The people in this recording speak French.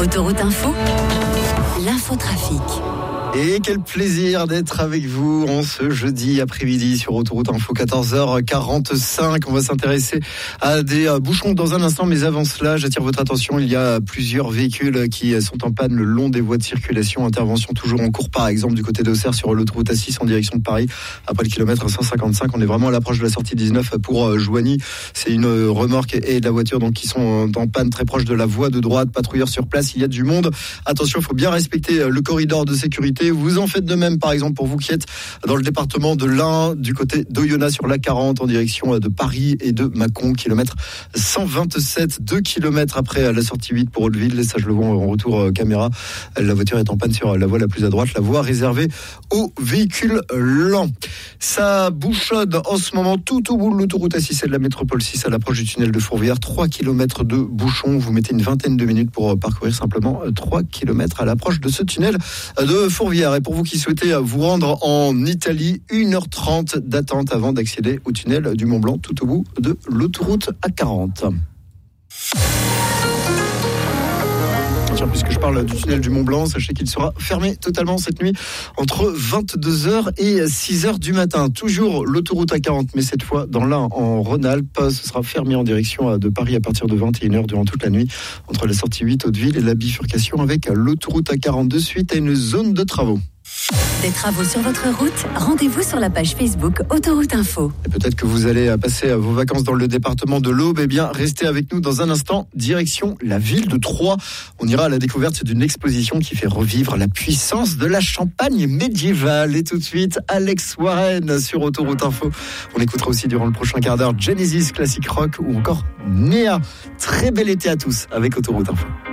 Autoroute Info, l'infotrafic. Et quel plaisir d'être avec vous en ce jeudi après-midi sur Autoroute Info, 14h45. On va s'intéresser à des bouchons dans un instant, mais avant cela, j'attire votre attention. Il y a plusieurs véhicules qui sont en panne le long des voies de circulation. Intervention toujours en cours, par exemple, du côté d'Auxerre sur l'autoroute A6 en direction de Paris. Après le kilomètre 155, on est vraiment à l'approche de la sortie 19 pour Joigny. C'est une remorque et de la voiture donc qui sont en panne très proche de la voie de droite. Patrouilleurs sur place, il y a du monde. Attention, il faut bien respecter le corridor de sécurité. Vous en faites de même, par exemple, pour vous qui êtes dans le département de l'Ain, du côté d'Oyonnax sur l'A40 en direction de Paris et de Mâcon, kilomètre 127, 2 kilomètres après la sortie 8 pour Hauteville. Et ça, je le vois en retour caméra. La voiture est en panne sur la voie la plus à droite, la voie réservée aux véhicules lents. Ça bouchonne en ce moment tout au bout de l'autoroute A6 et de la métropole 6 à l'approche du tunnel de Fourvière. 3 kilomètres de bouchons. Vous mettez une vingtaine de minutes pour parcourir simplement 3 kilomètres à l'approche de ce tunnel de Fourvière. Et pour vous qui souhaitez vous rendre en Italie, 1h30 d'attente avant d'accéder au tunnel du Mont-Blanc tout au bout de l'autoroute A40. Tiens, puisque je parle du tunnel du Mont-Blanc, sachez qu'il sera fermé totalement cette nuit entre 22h et 6h du matin. Toujours l'autoroute A40, mais cette fois dans l'Ain, en Rhône-Alpes. Ce sera fermé en direction de Paris à partir de 21h durant toute la nuit, entre la sortie 8 Hauteville et la bifurcation avec l'autoroute A40 de suite à une zone de travaux. Des travaux sur votre route? Rendez-vous sur la page Facebook Autoroute Info. Et peut-être que vous allez passer vos vacances dans le département de l'Aube. Eh bien, restez avec nous dans un instant. Direction la ville de Troyes. On ira à la découverte d'une exposition qui fait revivre la puissance de la Champagne médiévale. Et tout de suite, Alex Warren sur Autoroute Info. On écoutera aussi durant le prochain quart d'heure Genesis Classic Rock ou encore Néa. Très bel été à tous avec Autoroute Info.